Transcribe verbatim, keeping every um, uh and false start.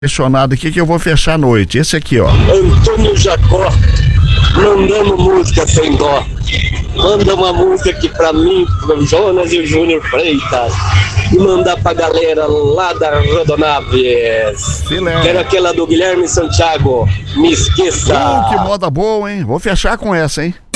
Questionado aqui que eu vou fechar a noite. Esse aqui, ó. Antônio Jacó, mandando música sem dó. Manda uma música aqui pra mim, pro Jonas e o Júnior Freitas. E mandar pra galera lá da Rodonaves. Filé. Quero aquela do Guilherme Santiago. Me esqueça. Uh, que moda boa, hein? Vou fechar com essa, hein?